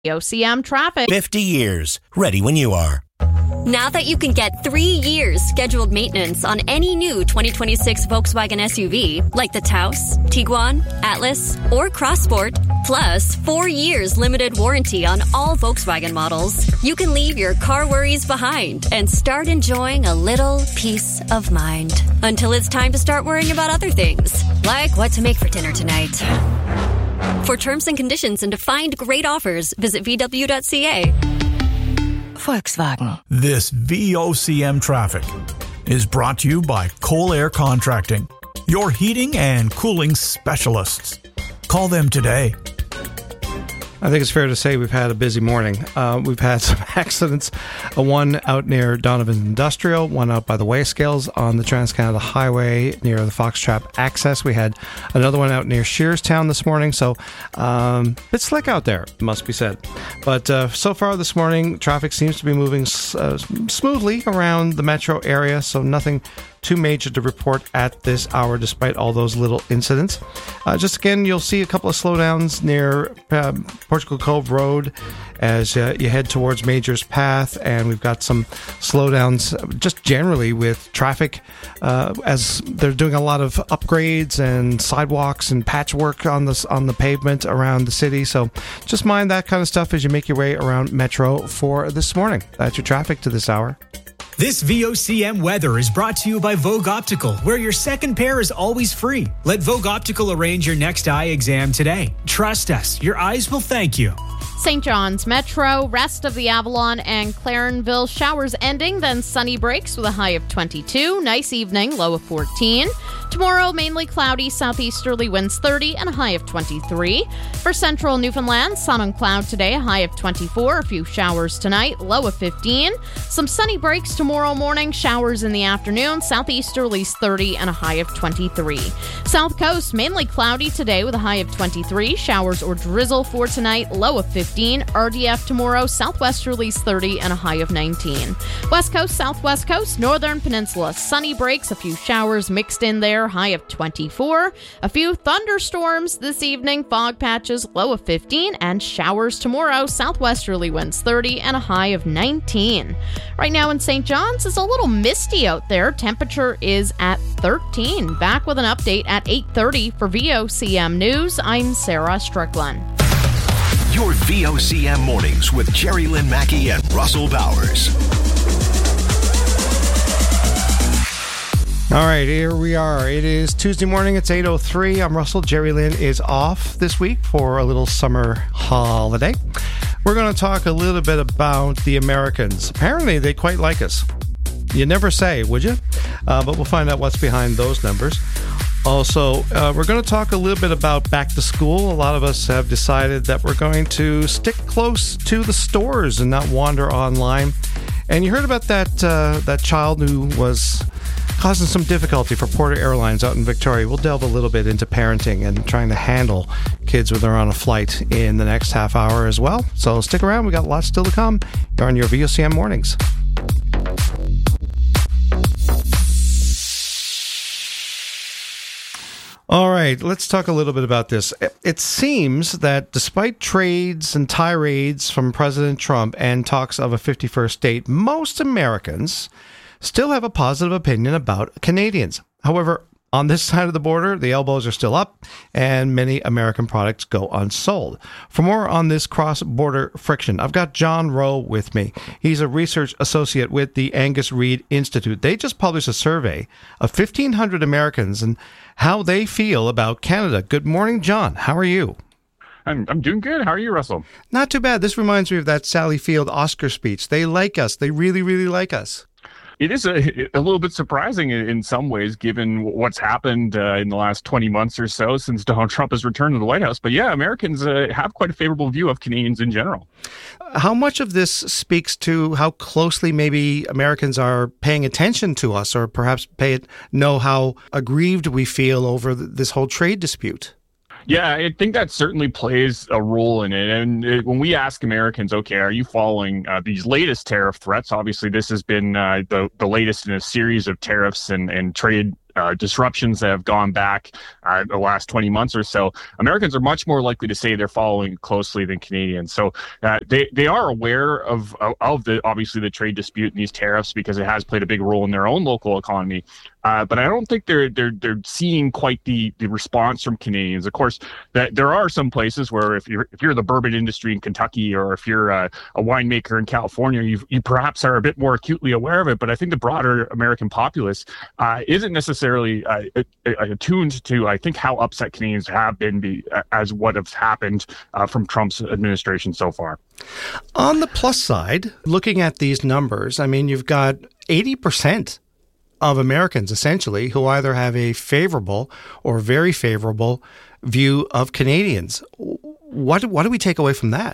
OCM traffic. 50 years. Ready when you are. Now that you can get 3 years scheduled maintenance on any new 2026 Volkswagen SUV, like the Taos, Tiguan, Atlas, or Crossport, plus 4 years limited warranty on all Volkswagen models, you can leave your car worries behind and start enjoying a little peace of mind. Until it's time to start worrying about other things, like what to make for dinner tonight. For terms and conditions and to find great offers, visit VW.ca. Volkswagen. This VOCM traffic is brought to you by Coal Air Contracting, your heating and cooling specialists. Call them today. I think it's fair to say we've had a busy morning. We've had some accidents. One out near Donovan Industrial, one out by the Wayscales on the Trans-Canada Highway near the Fox Trap access. We had another one out near Shearstown this morning. So bit slick out there, must be said. But so far this morning, traffic seems to be moving smoothly around the metro area. So nothing too major to report at this hour, despite all those little incidents. Just again, you'll see a couple of slowdowns near Portugal Cove Road as you head towards Majors Path, and we've got some slowdowns just generally with traffic as they're doing a lot of upgrades and sidewalks and patchwork on the pavement around the city. So just mind that kind of stuff as you make your way around Metro for this morning. That's your traffic to this hour. This VOCM weather is brought to you by Vogue Optical, where your second pair is always free. Let Vogue Optical arrange your next eye exam today. Trust us, your eyes will thank you. St. John's Metro, rest of the Avalon and Clarenville, showers ending, then sunny breaks with a high of 22. Nice evening, low of 14. Tomorrow, mainly cloudy, southeasterly winds 30 and a high of 23. For central Newfoundland, sun and cloud today, a high of 24. A few showers tonight, low of 15. Some sunny breaks tomorrow morning, showers in the afternoon, southeasterlies 30 and a high of 23. South Coast, mainly cloudy today with a high of 23. Showers or drizzle for tonight, low of 15. RDF tomorrow, southwesterlies 30 and a high of 19. West Coast, Southwest Coast, Northern Peninsula, sunny breaks, a few showers mixed in there, high of 24. A few thunderstorms this evening, fog patches, low of 15, and showers tomorrow, southwesterly winds 30 and a high of 19. Right now in St. John's, it's a little misty out there. Temperature is at 13. Back with an update at 8:30 for VOCM News. I'm Sarah Strickland. Your VOCM mornings with Jerry Lynn Mackey and Russell Bowers. All right, here we are. It is Tuesday morning. It's 8:03. I'm Russell. Jerry Lynn is off this week for a little summer holiday. We're going to talk a little bit about the Americans. Apparently, they quite like us. You never say, would you? But we'll find out what's behind those numbers. Also, we're going to talk a little bit about back to school. A lot of us have decided that we're going to stick close to the stores and not wander online. And you heard about that child who was causing some difficulty for Porter Airlines out in Victoria. We'll delve a little bit into parenting and trying to handle kids when they're on a flight in the next half hour as well. So stick around. We got lots still to come. You're on your VOCM mornings. All right, let's talk a little bit about this. It seems that despite trades and tirades from President Trump and talks of a 51st state, most Americans still have a positive opinion about Canadians. However, on this side of the border, the elbows are still up, and many American products go unsold. For more on this cross-border friction, I've got John Rowe with me. He's a research associate with the Angus Reid Institute. They just published a survey of 1,500 Americans and how they feel about Canada. Good morning, John. How are you? I'm doing good. How are you, Russell? Not too bad. This reminds me of that Sally Field Oscar speech. They like us. They really, really like us. It is a little bit surprising in some ways, given what's happened in the last 20 months or so since Donald Trump has returned to the White House. But yeah, Americans have quite a favorable view of Canadians in general. How much of this speaks to how closely maybe Americans are paying attention to us, or perhaps know how aggrieved we feel over this whole trade dispute? Yeah, I think that certainly plays a role in it. And when we ask Americans, okay, are you following these latest tariff threats? Obviously, this has been the latest in a series of tariffs and trade disruptions that have gone back the last 20 months or so, Americans are much more likely to say they're following closely than Canadians. So they are aware of obviously the trade dispute and these tariffs because it has played a big role in their own local economy. But I don't think they're seeing quite the response from Canadians. Of course, that there are some places where if you're the bourbon industry in Kentucky, or if you're a winemaker in California, you perhaps are a bit more acutely aware of it. But I think the broader American populace isn't necessarily attuned to, I think, how upset Canadians have been as what has happened from Trump's administration so far. On the plus side, looking at these numbers, I mean, you've got 80% of Americans, essentially, who either have a favorable or very favorable view of Canadians. What do we take away from that?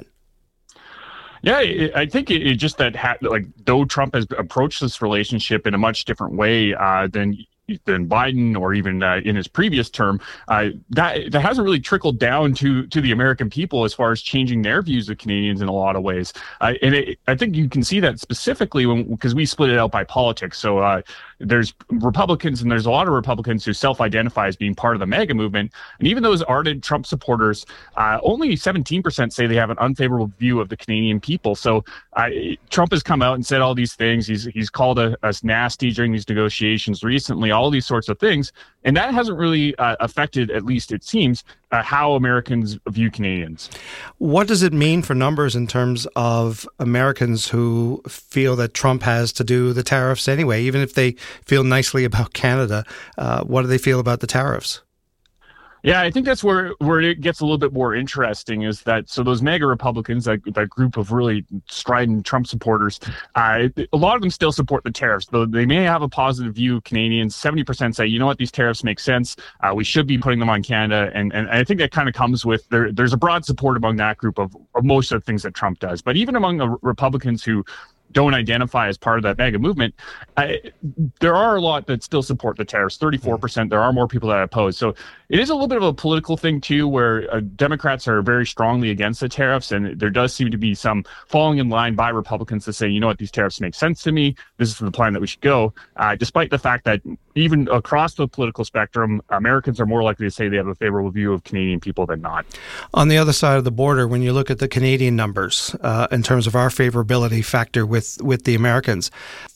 Yeah, I think it just though Trump has approached this relationship in a much different way than Biden or even in his previous term, that hasn't really trickled down to the American people as far as changing their views of Canadians in a lot of ways. I think you can see that specifically because we split it out by politics. So there's Republicans, and there's a lot of Republicans who self-identify as being part of the MAGA movement. And even those ardent Trump supporters, only 17% say they have an unfavorable view of the Canadian people. So Trump has come out and said all these things. He's called us nasty during these negotiations recently, all these sorts of things. And that hasn't really affected, at least it seems, how Americans view Canadians. What does it mean for numbers in terms of Americans who feel that Trump has to do the tariffs anyway, even if they feel nicely about Canada? What do they feel about the tariffs? Yeah, I think that's where it gets a little bit more interesting, is that so those MAGA Republicans, that group of really strident Trump supporters, a lot of them still support the tariffs, though they may have a positive view of Canadians. 70% say, you know what, these tariffs make sense. We should be putting them on Canada. And I think that kind of comes with, there's a broad support among that group of most of the things that Trump does. But even among the Republicans who don't identify as part of that MAGA movement, there are a lot that still support the tariffs. 34%, there are more people that oppose. So it is a little bit of a political thing, too, where Democrats are very strongly against the tariffs, and there does seem to be some falling in line by Republicans to say, you know what, these tariffs make sense to me. This is the plan that we should go, despite the fact that even across the political spectrum, Americans are more likely to say they have a favorable view of Canadian people than not. On the other side of the border, when you look at the Canadian numbers, in terms of our favorability factor with the Americans,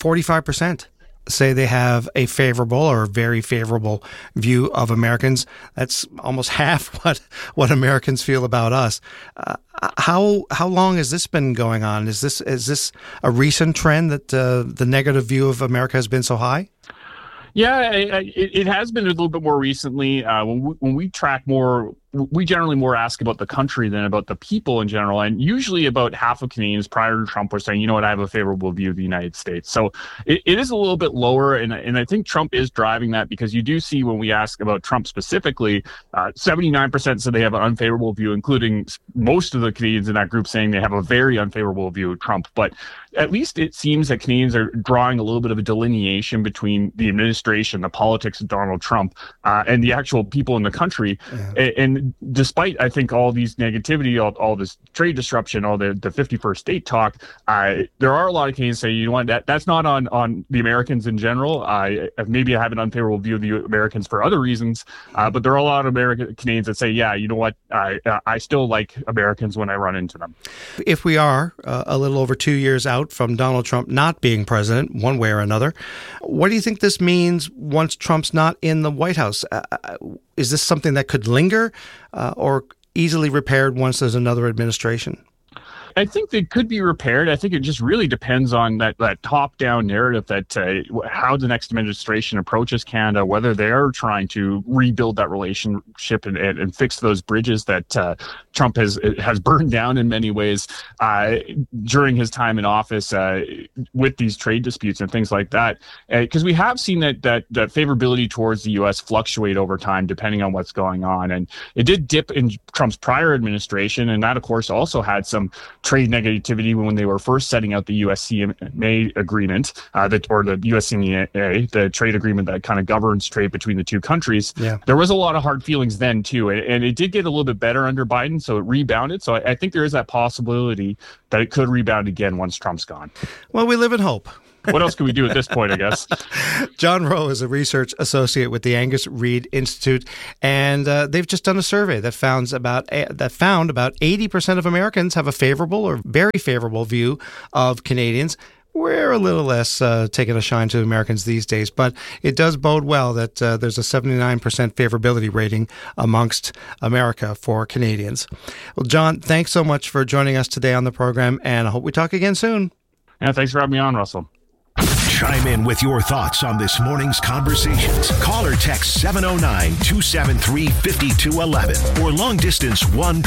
45% say they have a favorable or very favorable view of Americans. That's almost half what Americans feel about us. How long has this been going on? Is this a recent trend that the negative view of America has been so high? Yeah, it has been a little bit more recently. When we track more, we generally more ask about the country than about the people in general. And usually about half of Canadians prior to Trump were saying, you know what, I have a favorable view of the United States. So it is a little bit lower. And I think Trump is driving that, because you do see when we ask about Trump specifically, 79% said they have an unfavorable view, including most of the Canadians in that group saying they have a very unfavorable view of Trump. But at least it seems that Canadians are drawing a little bit of a delineation between the administration, the politics of Donald Trump, and the actual people in the country. Yeah. And despite, I think, all these negativity, all this trade disruption, all the 51st state talk, there are a lot of Canadians say, you know what, that's not on the Americans in general. Maybe I have an unfavorable view of the Americans for other reasons, but there are a lot of Canadians that say, yeah, you know what, I still like Americans when I run into them. If we are a little over 2 years out from Donald Trump not being president, one way or another, what do you think this means once Trump's not in the White House? Is this something that could linger or easily repaired once there's another administration? I think they could be repaired. I think it just really depends on that top-down narrative that how the next administration approaches Canada, whether they are trying to rebuild that relationship and fix those bridges that Trump has burned down in many ways during his time in office with these trade disputes and things like that. Because we have seen that favorability towards the U.S. fluctuate over time depending on what's going on. And it did dip in Trump's prior administration, and that, of course, also had some trade negativity when they were first setting out the USCMA agreement, or the USCMA, the trade agreement that kind of governs trade between the two countries. Yeah. There was a lot of hard feelings then, too. And it did get a little bit better under Biden, so it rebounded. So I think there is that possibility that it could rebound again once Trump's gone. Well, we live in hope. what else can we do at this point, I guess? John Rowe is a research associate with the Angus Reid Institute, and they've just done a survey that found about 80% of Americans have a favorable or very favorable view of Canadians. We're a little less taking a shine to Americans these days, but it does bode well that there's a 79% favorability rating amongst America for Canadians. Well, John, thanks so much for joining us today on the program, and I hope we talk again soon. Yeah, thanks for having me on, Russell. Chime in with your thoughts on this morning's conversations. Call or text 709-273-5211 or long distance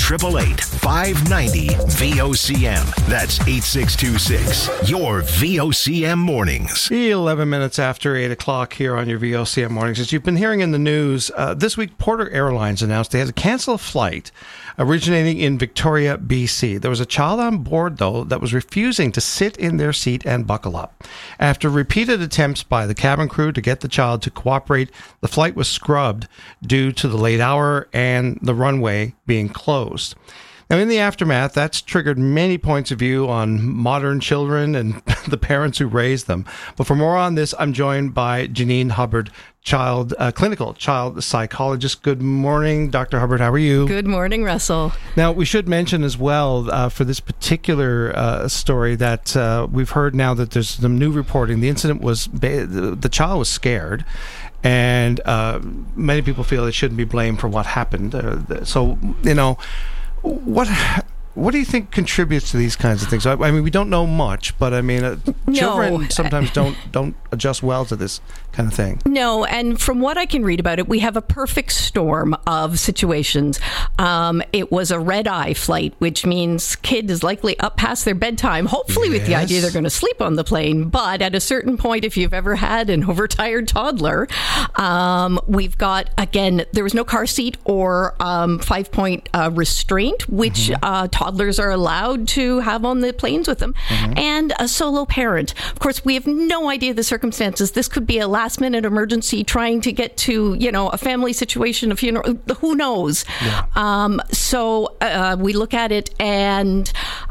1-888-590-VOCM. That's 8626. Your VOCM mornings. 11 minutes after 8 o'clock here on your VOCM mornings. As you've been hearing in the news, this week Porter Airlines announced they had to cancel a flight originating in Victoria, BC. There was a child on board, though, that was refusing to sit in their seat and buckle up. After repeated attempts by the cabin crew to get the child to cooperate, the flight was scrubbed due to the late hour and the runway being closed. Now, in the aftermath, that's triggered many points of view on modern children and the parents who raised them. But for more on this, I'm joined by Janine Hubbard, clinical child psychologist. Good morning, Dr. Hubbard. How are you? Good morning, Russell. Now, we should mention as well for this particular story that we've heard now that there's some new reporting. The incident was, the child was scared. And many people feel it shouldn't be blamed for what happened. So, you know, what do you think contributes to these kinds of things? I mean, we don't know much, but I mean, children sometimes don't adjust well to this kind of thing. No, and from what I can read about it, we have a perfect storm of situations. It was a red-eye flight, which means kid is likely up past their bedtime, hopefully with the idea they're going to sleep on the plane. But at a certain point, if you've ever had an overtired toddler, we've got, again, there was no car seat or 5-point restraint, which toddlers are allowed to have on the planes with them, and a solo parent. Of course, we have no idea the circumstances. This could be a last-minute emergency trying to get to, a family situation, a funeral, who knows? Yeah. So we look at it and,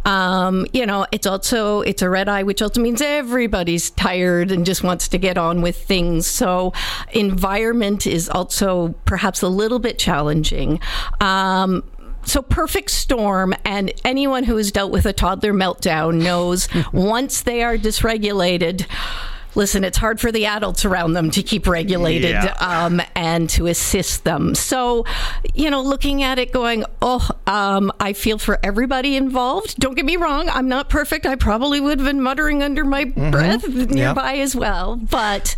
it's a red eye, which also means everybody's tired and just wants to get on with things. So environment is also perhaps a little bit challenging. So perfect storm, and anyone who has dealt with a toddler meltdown knows once they are dysregulated, listen, it's hard for the adults around them to keep regulated and to assist them. So, looking at it going, I feel for everybody involved. Don't get me wrong, I'm not perfect. I probably would have been muttering under my breath nearby as well. But,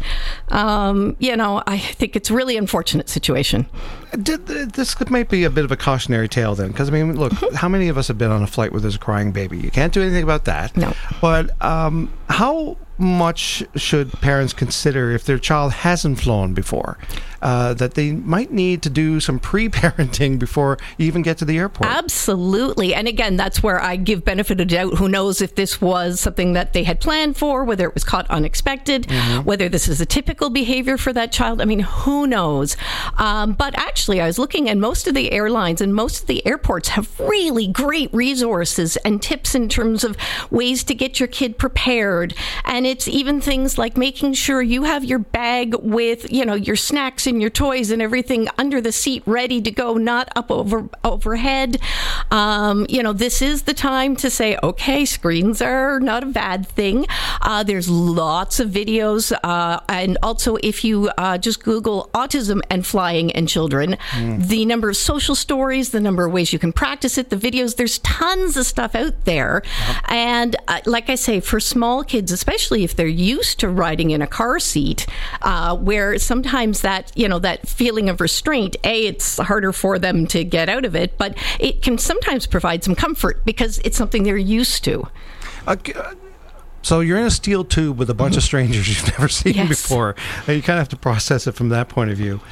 I think it's a really unfortunate situation. This might be a bit of a cautionary tale then, because, I mean, look, how many of us have been on a flight where there's a crying baby? You can't do anything about that. No. But how much should parents consider if their child hasn't flown before, that they might need to do some pre-parenting before you even get to the airport? Absolutely. And again, that's where I give benefit of doubt. Who knows if this was something that they had planned for, whether it was caught unexpected, whether this is a typical behavior for that child. I mean, who knows? But actually, I was looking, and most of the airlines and most of the airports have really great resources and tips in terms of ways to get your kid prepared. And it's even things like making sure you have your bag with, your snacks and your toys and everything under the seat ready to go, not up overhead. This is the time to say, okay, screens are not a bad thing. There's lots of videos. And also, if you just Google autism and flying and children, the number of social stories, the number of ways you can practice it, the videos, there's tons of stuff out there. And like I say, for small kids, especially if they're used to riding in a car seat, where sometimes that feeling of restraint, it's harder for them to get out of it, but it can sometimes provide some comfort because it's something they're used to. So you're in a steel tube with a bunch of strangers you've never seen before. You kind of have to process it from that point of view.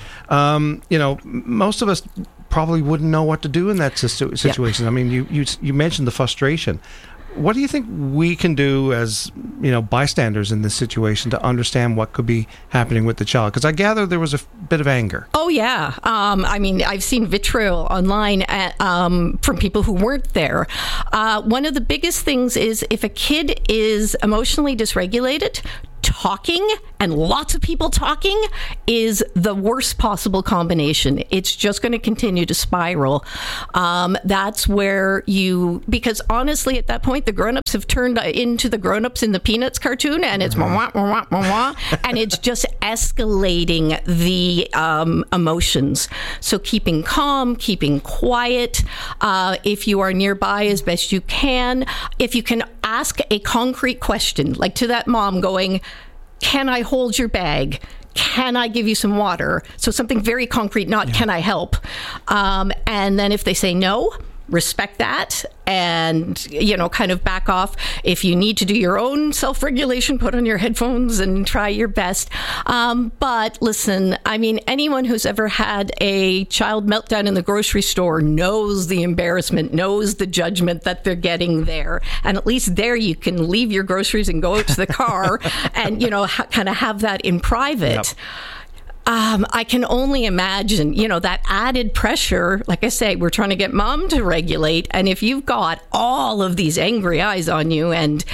Most of us probably wouldn't know what to do in that situation. I mean, you mentioned the frustration. What do you think we can do as, bystanders in this situation to understand what could be happening with the child? Because I gather there was a bit of anger. Oh, yeah. I've seen vitriol online from people who weren't there. One of the biggest things is if a kid is emotionally dysregulated, talking and lots of people talking is the worst possible combination. It's just going to continue to spiral. That's where because honestly, at that point, the grown-ups have turned into the grown-ups in the Peanuts cartoon, and it's wah, wah, wah, wah, and it's just escalating the emotions. So keeping calm, keeping quiet, if you are nearby as best you can. If you can ask a concrete question, like to that mom going, can I hold your bag? Can I give you some water? So something very concrete, not can I help? And then if they say no, respect that and, kind of back off. If you need to do your own self-regulation, put on your headphones and try your best. But listen, anyone who's ever had a child meltdown in the grocery store knows the embarrassment, knows the judgment that they're getting there. And at least there you can leave your groceries and go out to the car and, kind of have that in private. Yep. I can only imagine, that added pressure. Like I say, we're trying to get mom to regulate. And if you've got all of these angry eyes on you, and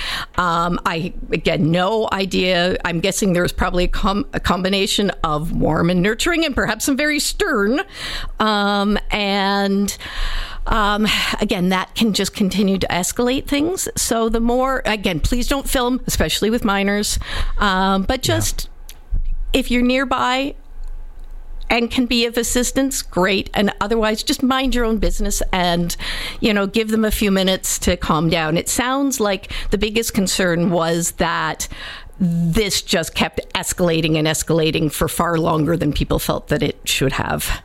no idea. I'm guessing there's probably a combination of warm and nurturing and perhaps some very stern. Again, that can just continue to escalate things. So the more, again, please don't film, especially with minors. But just... if you're nearby and can be of assistance, great. And otherwise, just mind your own business and, give them a few minutes to calm down. It sounds like the biggest concern was that this just kept escalating and escalating for far longer than people felt that it should have.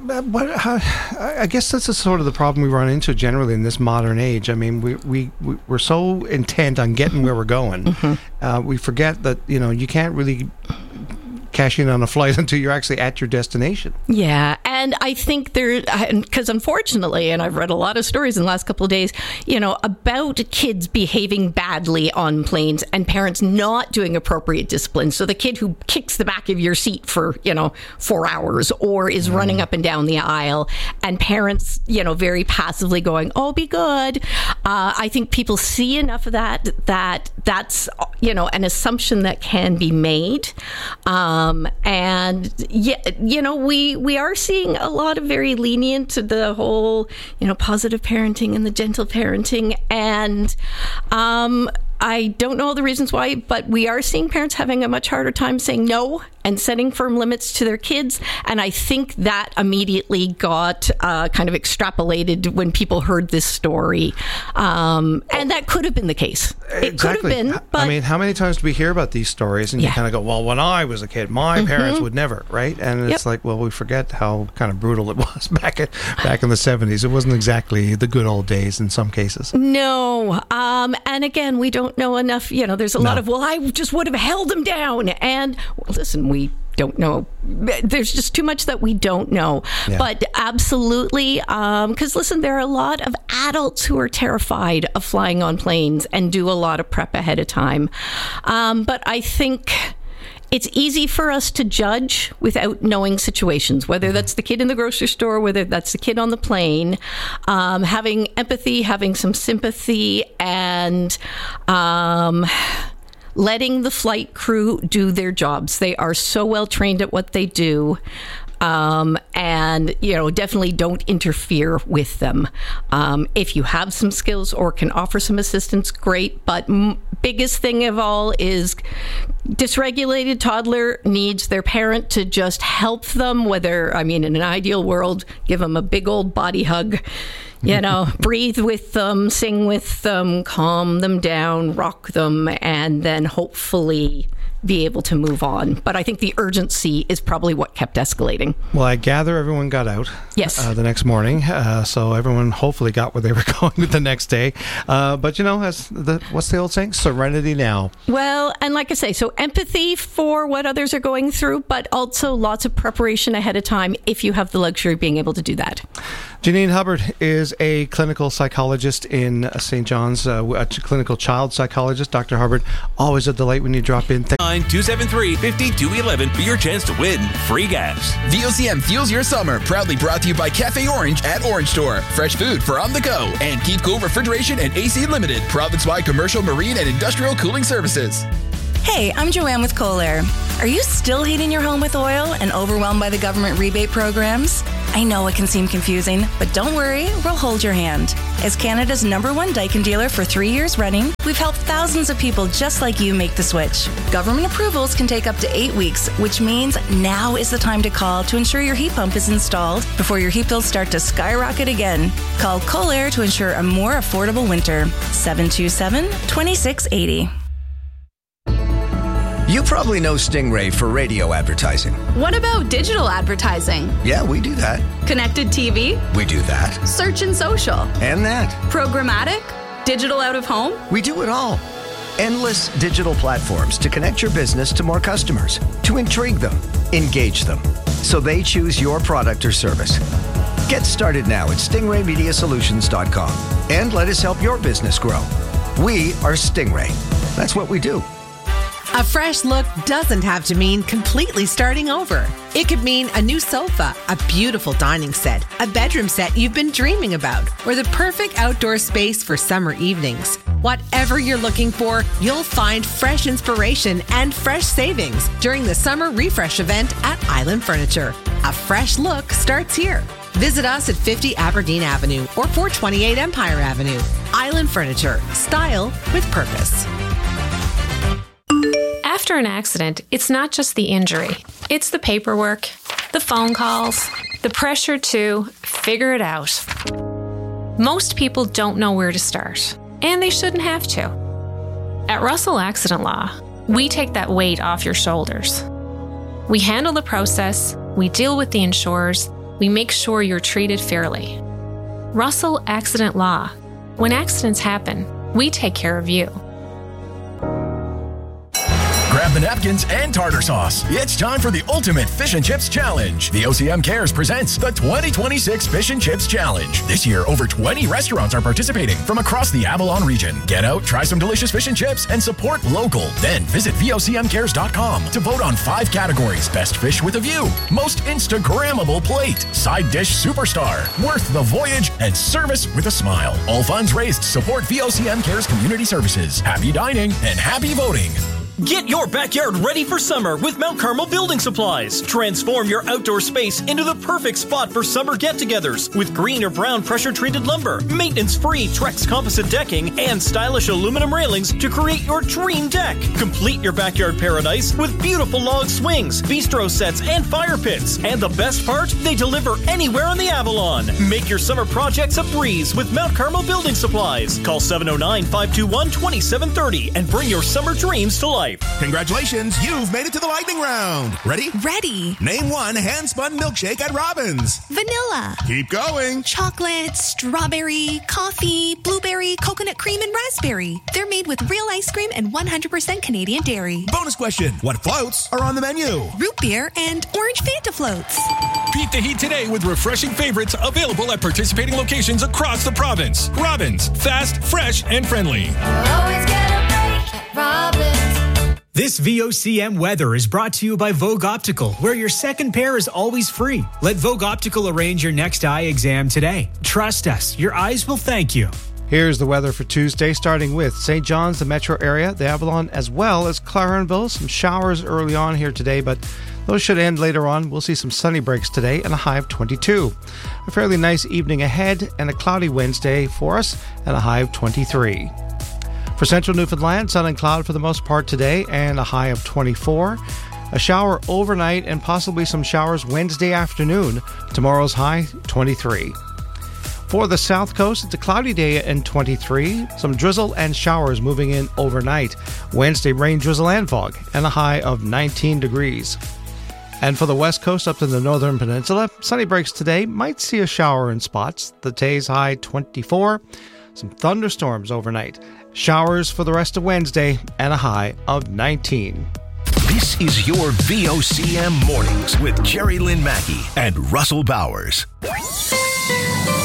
I guess that's sort of the problem we run into generally in this modern age. We're so intent on getting where we're going. Mm-hmm. We forget that, you can't really cash in on a flight until you're actually at your destination. Yeah, and I think because unfortunately, and I've read a lot of stories in the last couple of days, about kids behaving badly on planes and parents not doing appropriate discipline. So the kid who kicks the back of your seat for, 4 hours or is running up and down the aisle and parents, very passively going, oh, be good. I think people see enough of that's, an assumption that can be made. We are seeing a lot of very lenient to the whole, positive parenting and the gentle parenting. And I don't know all the reasons why, but we are seeing parents having a much harder time saying no and setting firm limits to their kids. And I think that immediately got kind of extrapolated when people heard this story. And that could have been the case. It could have been. But how many times do we hear about these stories and you kind of go, well, when I was a kid, my parents would never, right? And it's like, well, we forget how kind of brutal it was back in the 70s. It wasn't exactly the good old days in some cases. No. And again, we don't know enough. There's a lot of, well, I just would have held him down. And listen, we don't know. There's just too much that we don't know. Yeah. But absolutely, because listen, there are a lot of adults who are terrified of flying on planes and do a lot of prep ahead of time. But I think it's easy for us to judge without knowing situations, whether that's the kid in the grocery store, whether that's the kid on the plane. Having empathy, having some sympathy, and letting the flight crew do their jobs. They are so well trained at what they do. And definitely don't interfere with them. If you have some skills or can offer some assistance, great. But biggest thing of all is dysregulated toddler needs their parent to just help them, in an ideal world, give them a big old body hug, breathe with them, sing with them, calm them down, rock them, and then hopefully be able to move on. But I think the urgency is probably what kept escalating. Well, I gather everyone got out the next morning, so everyone hopefully got where they were going the next day. But what's the old saying? Serenity now. Well, and like I say, so empathy for what others are going through, but also lots of preparation ahead of time if you have the luxury of being able to do that. Janine Hubbard is a clinical psychologist in St. John's, a clinical child psychologist. Dr. Hubbard, always a delight when you drop in. 273-5211 for your chance to win free gas. VOCM fuels your summer. Proudly brought to you by Cafe Orange at Orange Store. Fresh food for on the go. And Keep Cool Refrigeration and AC Limited. Province-wide commercial, marine, and industrial cooling services. Hey, I'm Joanne with Kohler. Are you still heating your home with oil and overwhelmed by the government rebate programs? I know it can seem confusing, but don't worry, we'll hold your hand. As Canada's #1 Daikin dealer for 3 years running, we've helped thousands of people just like you make the switch. Government approvals can take up to 8 weeks, which means now is the time to call to ensure your heat pump is installed before your heat bills start to skyrocket again. Call Kohler to ensure a more affordable winter. 727-2680. You probably know Stingray for radio advertising. What about digital advertising? Yeah, we do that. Connected TV? We do that. Search and social? And that. Programmatic? Digital out of home? We do it all. Endless digital platforms to connect your business to more customers, to intrigue them, engage them, so they choose your product or service. Get started now at stingraymediasolutions.com and let us help your business grow. We are Stingray. That's what we do. A fresh look doesn't have to mean completely starting over. It could mean a new sofa, a beautiful dining set, a bedroom set you've been dreaming about, or the perfect outdoor space for summer evenings. Whatever you're looking for, you'll find fresh inspiration and fresh savings during the Summer Refresh event at Island Furniture. A fresh look starts here. Visit us at 50 Aberdeen Avenue or 428 Empire Avenue. Island Furniture. Style with purpose. After an accident, it's not just the injury. It's the paperwork, the phone calls, the pressure to figure it out. Most people don't know where to start, and they shouldn't have to. At Russell Accident Law, we take that weight off your shoulders. We handle the process, we deal with the insurers, we make sure you're treated fairly. Russell Accident Law. When accidents happen, we take care of you. Grab the napkins and tartar sauce. It's time for the Ultimate Fish and Chips Challenge. The OCM Cares presents the 2026 Fish and Chips Challenge. This year, over 20 restaurants are participating from across the Avalon region. Get out, try some delicious fish and chips, and support local. Then visit VOCMcares.com to vote on 5 categories. Best fish with a view, most Instagrammable plate, side dish superstar, worth the voyage, and service with a smile. All funds raised support VOCM Cares Community Services. Happy dining and happy voting. Get your backyard ready for summer with Mount Carmel Building Supplies. Transform your outdoor space into the perfect spot for summer get-togethers with green or brown pressure-treated lumber, maintenance-free Trex composite decking, and stylish aluminum railings to create your dream deck. Complete your backyard paradise with beautiful log swings, bistro sets, and fire pits. And the best part, they deliver anywhere on the Avalon. Make your summer projects a breeze with Mount Carmel Building Supplies. Call 709-521-2730 and bring your summer dreams to life. Congratulations, you've made it to the lightning round. Ready? Ready. Name one hand-spun milkshake at Robbins. Vanilla. Keep going. Chocolate, strawberry, coffee, blueberry, coconut cream, and raspberry. They're made with real ice cream and 100% Canadian dairy. Bonus question. What floats are on the menu? Root beer and orange Fanta floats. Beat the heat today with refreshing favorites available at participating locations across the province. Robbins. Fast, fresh, and friendly. Always get a break at Robbins. This VOCM weather is brought to you by Vogue Optical, where your second pair is always free. Let Vogue Optical arrange your next eye exam today. Trust us, your eyes will thank you. Here's the weather for Tuesday, starting with St. John's, the metro area, the Avalon, as well as Clarenville. Some showers early on here today, but those should end later on. We'll see some sunny breaks today and a high of 22. A fairly nice evening ahead and a cloudy Wednesday for us and a high of 23. For central Newfoundland, sun and cloud for the most part today and a high of 24. A shower overnight and possibly some showers Wednesday afternoon. Tomorrow's high, 23. For the south coast, it's a cloudy day and 23. Some drizzle and showers moving in overnight. Wednesday, rain, drizzle, and fog, and a high of 19 degrees. And for the west coast up to the northern peninsula, sunny breaks today. Might see a shower in spots. The day's high, 24. Some thunderstorms overnight. Showers for the rest of Wednesday and a high of 19. This is your VOCM Mornings with Jerry Lynn Mackey and Russell Bowers.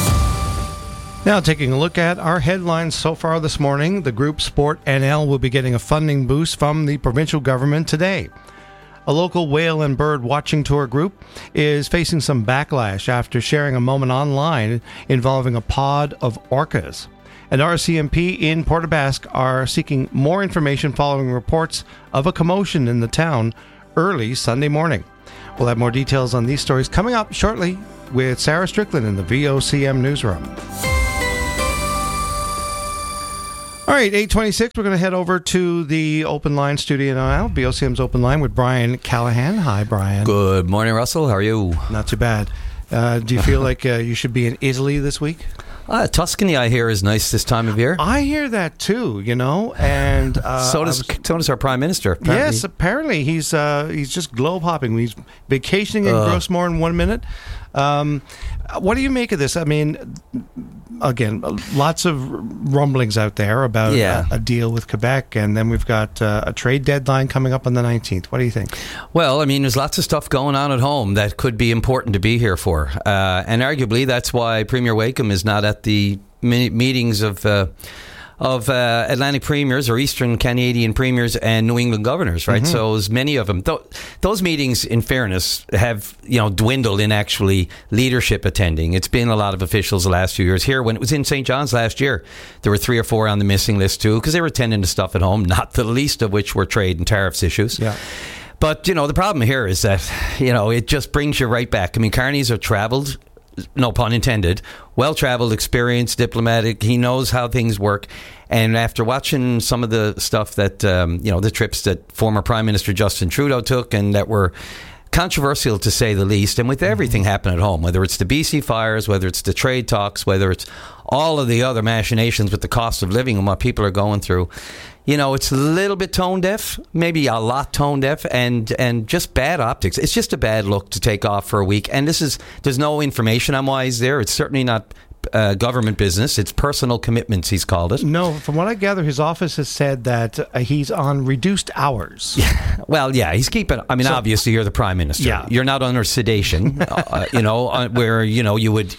Now, taking a look at our headlines so far this morning, the group Sport NL will be getting a funding boost from the provincial government today. A local whale and bird watching tour group is facing some backlash after sharing a moment online involving a pod of orcas. And RCMP in Port aux Basques are seeking more information following reports of a commotion in the town early Sunday morning. We'll have more details on these stories coming up shortly with Sarah Strickland in the VOCM newsroom. All right, 8:26, we're going to head over to the open line studio now, VOCM's open line with Brian Callahan. Hi, Brian. Good morning, Russell. How are you? Not too bad. Do you feel like you should be in Italy this week? Tuscany, I hear, is nice this time of year. I hear that too, and so does our Prime Minister. Apparently. Yes, apparently he's just globe hopping. He's vacationing in Grossmore in 1 minute. What do you make of this? I mean, again, lots of rumblings out there about a deal with Quebec, and then we've got a trade deadline coming up on the 19th. What do you think? Well, I mean, there's lots of stuff going on at home that could be important to be here for. And arguably, that's why Premier Wakeham is not at the meetings of Atlantic premiers or Eastern Canadian premiers and New England governors, right? Mm-hmm. So as many of them, those meetings, in fairness, have dwindled in actually leadership attending. It's been a lot of officials the last few years. Here, when it was in St. John's last year, there were 3 or 4 on the missing list too, because they were attending to stuff at home, not the least of which were trade and tariffs issues. Yeah. But, the problem here is that, it just brings you right back. I mean, Carney's have travelled, no pun intended, well-traveled, experienced, diplomatic. He knows how things work. And after watching some of the stuff that, the trips that former Prime Minister Justin Trudeau took and that were controversial to say the least, and with everything happening at home, whether it's the BC fires, whether it's the trade talks, whether it's all of the other machinations with the cost of living and what people are going through, it's a little bit tone deaf, maybe a lot tone deaf, and just bad optics. It's just a bad look to take off for a week. And there's no information on why he's there. It's certainly not government business. It's personal commitments, he's called it. No, from what I gather, his office has said that he's on reduced hours. Well, yeah, he's keeping... I mean, obviously, you're the Prime Minister. Yeah. You're not under sedation, where, you would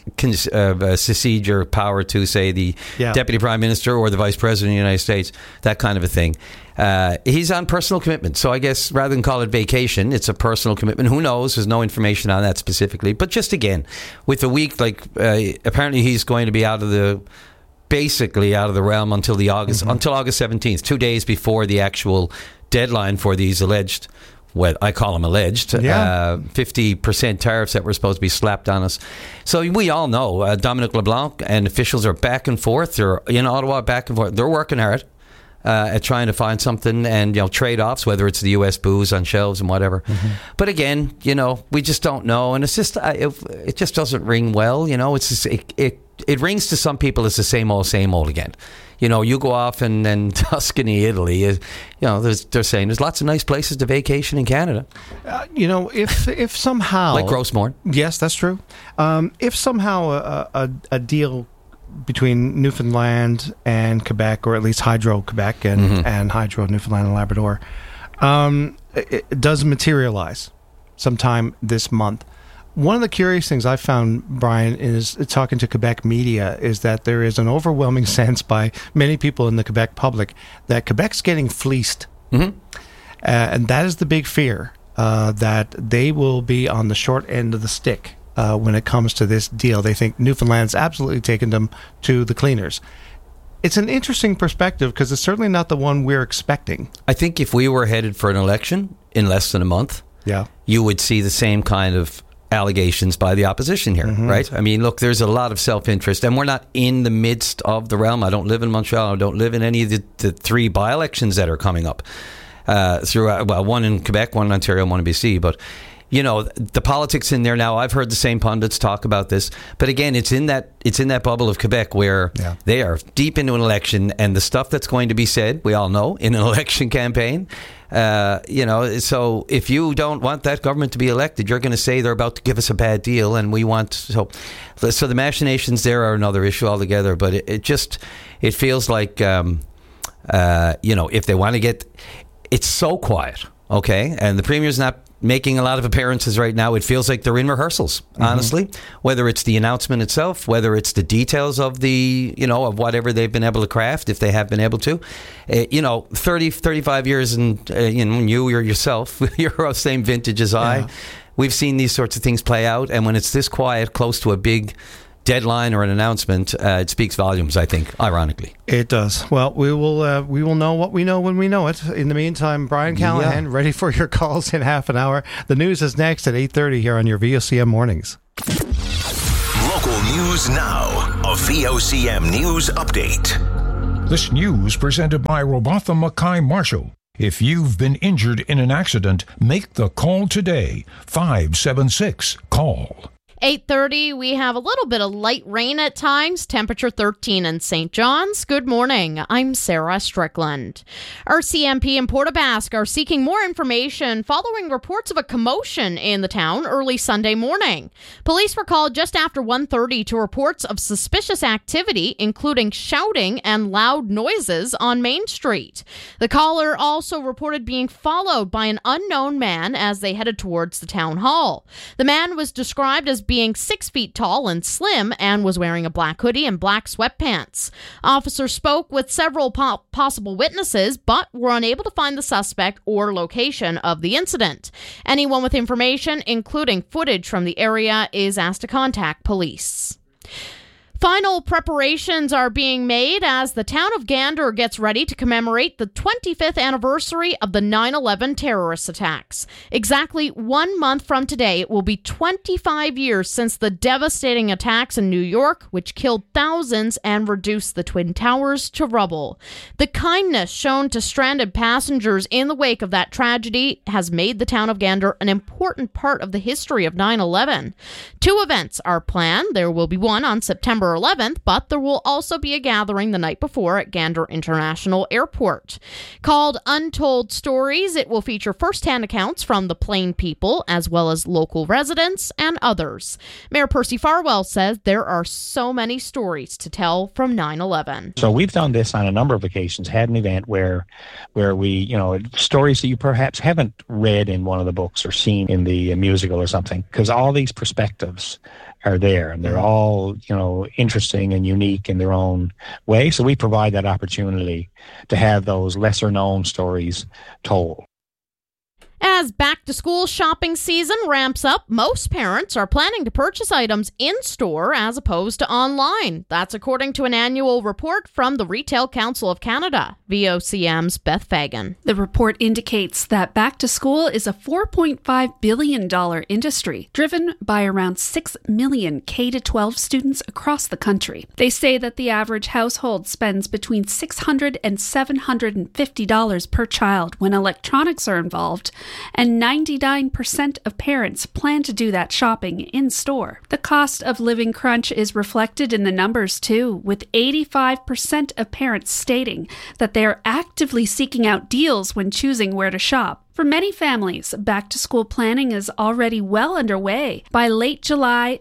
secede your power to, say, the Deputy Prime Minister or the Vice President of the United States, that kind of a thing. He's on personal commitment. So I guess rather than call it vacation, it's a personal commitment. Who knows? There's no information on that specifically. But just again, with a week, apparently he's going to be basically out of the realm until August 17th, 2 days before the actual deadline for these alleged, well, I call them alleged, 50% tariffs that were supposed to be slapped on us. So we all know Dominic LeBlanc and officials are back and forth. They're in Ottawa, back and forth. They're working hard at trying to find something and, trade-offs, whether it's the U.S. booze on shelves and whatever. Mm-hmm. But again, we just don't know. And it's just, it just doesn't ring well. It's just, it rings to some people as the same old again. You go off and Tuscany, Italy, they're saying there's lots of nice places to vacation in Canada. If somehow... Like Grossmore. Yes, that's true. If somehow a deal between Newfoundland and Quebec, or at least Hydro-Quebec and Hydro Newfoundland and Labrador, it does materialize sometime this month. One of the curious things I found, Brian, is talking to Quebec media, is that there is an overwhelming sense by many people in the Quebec public that Quebec's getting fleeced. Mm-hmm. And that is the big fear, that they will be on the short end of the stick when it comes to this deal. They think Newfoundland's absolutely taken them to the cleaners. It's an interesting perspective because it's certainly not the one we're expecting. I think if we were headed for an election in less than a month, you would see the same kind of allegations by the opposition here, right? I mean, look, there's a lot of self-interest, and we're not in the midst of the realm. I don't live in Montreal. I don't live in any of the 3 by-elections that are coming up. One in Quebec, one in Ontario, one in BC, but the politics in there now, I've heard the same pundits talk about this, but again, it's in that bubble of Quebec where they are deep into an election, and the stuff that's going to be said, we all know, in an election campaign, so if you don't want that government to be elected, you're going to say they're about to give us a bad deal, and we want, so the machinations there are another issue altogether, but it feels like, if they want to get, it's so quiet, okay, and the Premier's not making a lot of appearances right now. It feels like they're in rehearsals, honestly, whether it's the announcement itself, whether it's the details of the, of whatever they've been able to craft, if they have been able to. 30, 35 years, and you or yourself, you're the same vintage as I. We've seen these sorts of things play out, and when it's this quiet, close to a big deadline or an announcement, it speaks volumes, I think, ironically. It does. Well, we will know what we know when we know it. In the meantime, Brian Callahan, ready for your calls in half an hour. The news is next at 8:30 here on your VOCM Mornings. Local news now. A VOCM News Update. This news presented by Robatha Mackay Marshall. If you've been injured in an accident, make the call today. 576-CALL. 8:30, we have a little bit of light rain at times, temperature 13 in St. John's. Good morning, I'm Sarah Strickland. RCMP and Port aux Basques are seeking more information following reports of a commotion in the town early Sunday morning. Police were called just after 1:30 to reports of suspicious activity, including shouting and loud noises on Main Street. The caller also reported being followed by an unknown man as they headed towards the town hall. The man was described as being 6 feet tall and slim and was wearing a black hoodie and black sweatpants. Officers spoke with several possible witnesses but were unable to find the suspect or location of the incident. Anyone with information, including footage from the area, is asked to contact police. Final preparations are being made as the town of Gander gets ready to commemorate the 25th anniversary of the 9/11 terrorist attacks. Exactly 1 month from today, it will be 25 years since the devastating attacks in New York, which killed thousands and reduced the Twin Towers to rubble. The kindness shown to stranded passengers in the wake of that tragedy has made the town of Gander an important part of the history of 9/11. 2 events are planned. There will be one on September 11th, but there will also be a gathering the night before at Gander International Airport. Called Untold Stories, it will feature first-hand accounts from the Plain people, as well as local residents and others. Mayor Percy Farwell says there are so many stories to tell from 9/11. So we've done this on a number of occasions, had an event where we, stories that you perhaps haven't read in one of the books or seen in the musical or something, because all these perspectives are there, and they're all, interesting and unique in their own way. So we provide that opportunity to have those lesser known stories told. As back-to-school shopping season ramps up, most parents are planning to purchase items in-store as opposed to online. That's according to an annual report from the Retail Council of Canada. VOCM's Beth Fagan. The report indicates that back-to-school is a $4.5 billion industry, driven by around 6 million K-12 students across the country. They say that the average household spends between $600 and $750 per child when electronics are involved, and 99% of parents plan to do that shopping in-store. The cost of living crunch is reflected in the numbers too, with 85% of parents stating that they are actively seeking out deals when choosing where to shop. For many families, back-to-school planning is already well underway. By late July,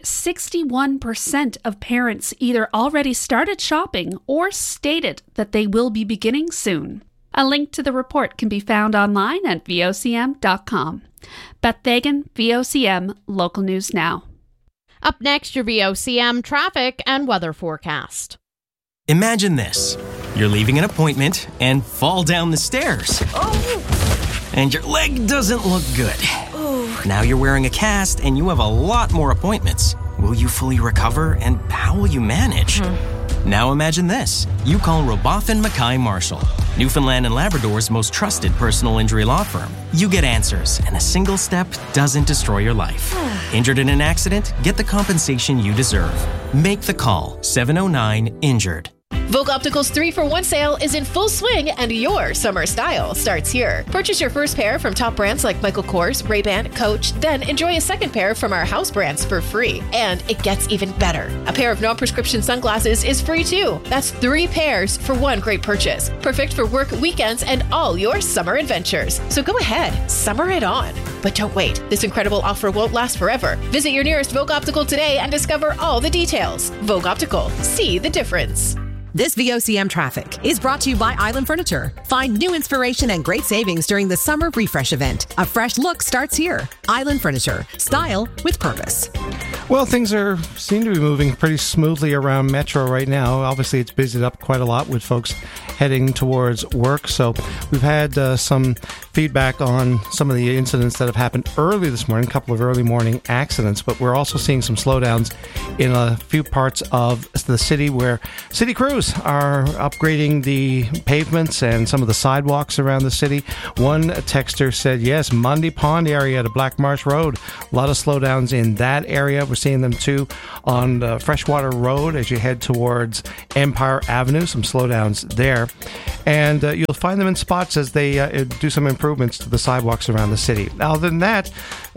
61% of parents either already started shopping or stated that they will be beginning soon. A link to the report can be found online at VOCM.com. Beth Fagan, VOCM, Local News Now. Up next, your VOCM traffic and weather forecast. Imagine this. You're leaving an appointment and fall down the stairs. Oh. And your leg doesn't look good. Oh. Now you're wearing a cast and you have a lot more appointments. Will you fully recover, and how will you manage? Now imagine this. You call Robatha Mackay Marshall, Newfoundland and Labrador's most trusted personal injury law firm. You get answers, and a single step doesn't destroy your life. Injured in an accident? Get the compensation you deserve. Make the call. 709-INJURED. Vogue Optical's 3-for-1 sale is in full swing, and your summer style starts here. Purchase your first pair from top brands like Michael Kors, Ray-Ban, Coach, then enjoy a second pair from our house brands for free. And it gets even better. A pair of non-prescription sunglasses is free too. That's 3 pairs for one great purchase. Perfect for work, weekends, and all your summer adventures. So go ahead, summer it on. But don't wait. This incredible offer won't last forever. Visit your nearest Vogue Optical today and discover all the details. Vogue Optical. See the difference. This VOCM traffic is brought to you by Island Furniture. Find new inspiration and great savings during the summer refresh event. A fresh look starts here. Island Furniture. Style with purpose. Well, things seem to be moving pretty smoothly around Metro right now. Obviously, it's busied up quite a lot with folks heading towards work. So we've had some feedback on some of the incidents that have happened early this morning, a couple of early morning accidents, but we're also seeing some slowdowns in a few parts of the city where city crews are upgrading the pavements and some of the sidewalks around the city. One texter said, yes, Mundy Pond area to Black Marsh Road. A lot of slowdowns in that area. We're seeing them too on Freshwater Road as you head towards Empire Avenue. Some slowdowns there. And you'll find them in spots as they do some improvements to the sidewalks around the city. Other than that,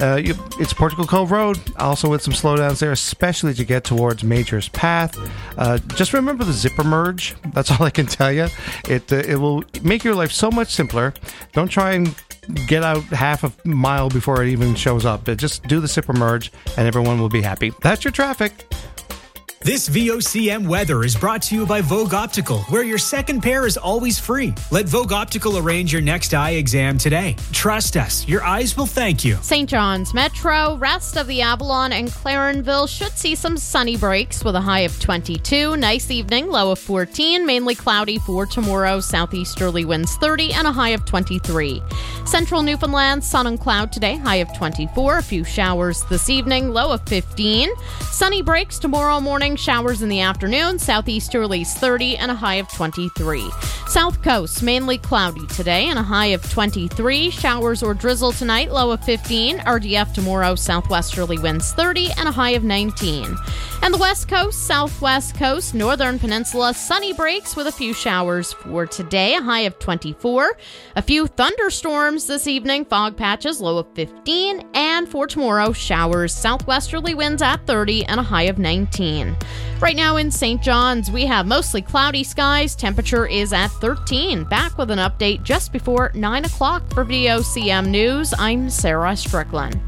it's Portugal Cove Road, also with some slowdowns there, especially as you get towards Major's Path. Just remember the zipper merge. That's all I can tell you. It will make your life so much simpler. Don't try and get out half a mile before it even shows up. Just do the zipper merge and everyone will be happy. That's your traffic. This VOCM weather is brought to you by Vogue Optical, where your second pair is always free. Let Vogue Optical arrange your next eye exam today. Trust us, your eyes will thank you. St. John's Metro, rest of the Avalon and Clarenville should see some sunny breaks with a high of 22. Nice evening, low of 14. Mainly cloudy for tomorrow. Southeasterly winds 30 and a high of 23. Central Newfoundland, sun and cloud today, high of 24. A few showers this evening, low of 15. Sunny breaks tomorrow morning. Showers in the afternoon, southeasterlies 30 and a high of 23. South Coast, mainly cloudy today and a high of 23. Showers or drizzle tonight, low of 15. RDF tomorrow, southwesterly winds 30 and a high of 19. And the West Coast, Southwest Coast, Northern Peninsula, sunny breaks with a few showers for today, a high of 24. A few thunderstorms this evening, fog patches, low of 15. And for tomorrow, showers, southwesterly winds at 30 and a high of 19. Right now in St. John's, we have mostly cloudy skies. Temperature is at 13. Back with an update just before 9 o'clock for VOCM News. I'm Sarah Strickland.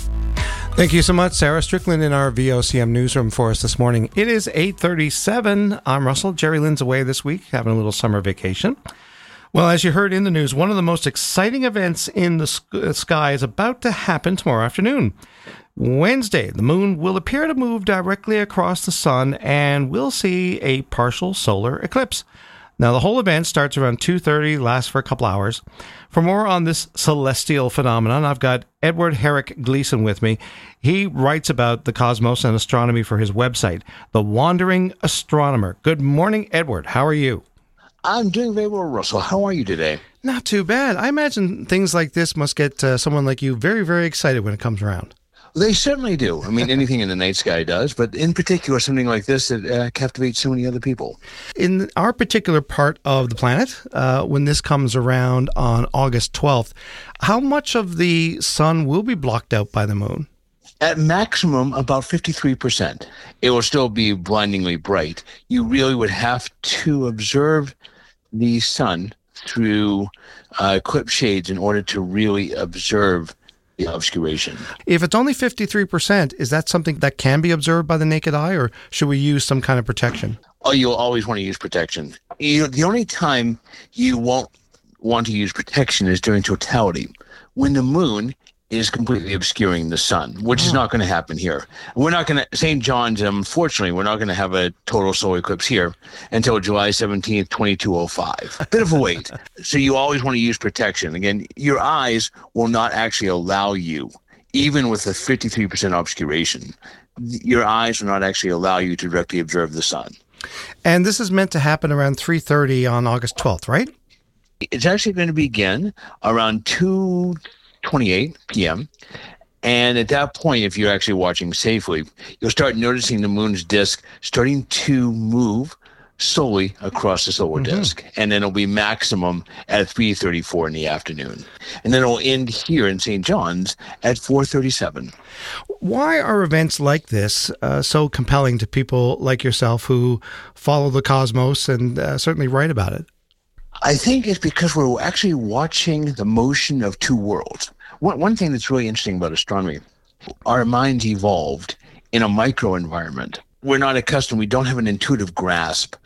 Thank you so much, Sarah Strickland, in our VOCM newsroom for us this morning. It is 8:37. I'm Russell. Jerry Lynn's away this week, having a little summer vacation. Well, as you heard in the news, one of the most exciting events in the sky is about to happen tomorrow afternoon. Wednesday, the moon will appear to move directly across the sun and we'll see a partial solar eclipse. Now, the whole event starts around 2:30, lasts for a couple hours. For more on this celestial phenomenon, I've got Edward Herrick Gleason with me. He writes about the cosmos and astronomy for his website, The Wandering Astronomer. Good morning, Edward. How are you? I'm doing very well, Russell. How are you today? Not too bad. I imagine things like this must get someone like you very, very excited when it comes around. They certainly do. I mean, anything in the night sky does, but in particular, something like this that captivates so many other people. In our particular part of the planet, when this comes around on August 12th, how much of the sun will be blocked out by the moon? At maximum, about 53%. It will still be blindingly bright. You really would have to observe the sun through eclipse shades in order to really observe the obscuration. If it's only 53%, is that something that can be observed by the naked eye, or should we use some kind of protection? Oh, you'll always want to use protection. The only time you won't want to use protection is during totality, when the moon is completely obscuring the sun, which is not going to happen here. We're not going to, St. John's, unfortunately, we're not going to have a total solar eclipse here until July 17th, 2205. A bit of a wait. So you always want to use protection. Again, your eyes will not actually allow you, even with a 53% obscuration, your eyes will not actually allow you to directly observe the sun. And this is meant to happen around 3:30 on August 12th, right? It's actually going to begin around 2:28 p.m. And at that point, if you're actually watching safely, you'll start noticing the moon's disk starting to move slowly across the solar disk. And then it'll be maximum at 3:34 in the afternoon. And then it'll end here in St. John's at 4:37. Why are events like this so compelling to people like yourself who follow the cosmos and certainly write about it? I think it's because we're actually watching the motion of two worlds. One thing that's really interesting about astronomy, our minds evolved in a microenvironment. We're not accustomed, we don't have an intuitive grasp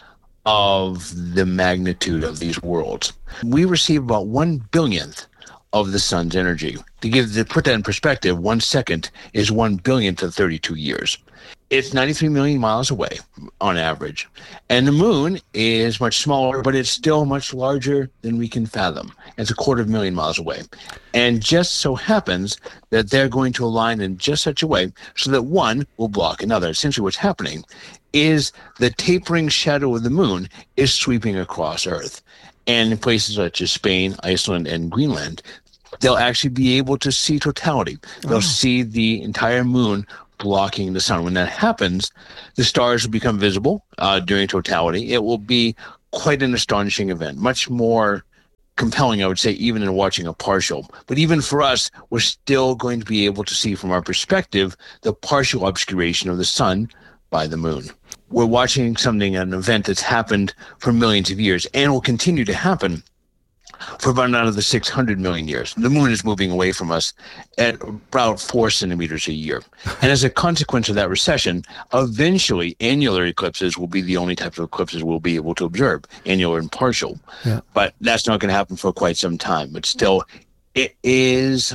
of the magnitude of these worlds. We receive about 1/billionth of the sun's energy. To put that in perspective, 1 second is 1/billionth of 32 years. It's 93 million miles away on average. And the moon is much smaller, but it's still much larger than we can fathom. It's 250,000 miles away. And just so happens that they're going to align in just such a way so that one will block another. Essentially what's happening is the tapering shadow of the moon is sweeping across Earth. And in places such as Spain, Iceland, and Greenland, they'll actually be able to see totality. They'll see the entire moon blocking the sun. When that happens, the stars will become visible during totality. It will be quite an astonishing event, much more compelling, I would say, even in watching a partial. But even for us, we're still going to be able to see from our perspective the partial obscuration of the sun by the moon. We're watching an event that's happened for millions of years and will continue to happen for about another 600 million years. The moon is moving away from us at about 4 centimeters a year. And as a consequence of that recession, eventually annular eclipses will be the only type of eclipses we'll be able to observe, annular and partial. Yeah. But that's not going to happen for quite some time. But still, it is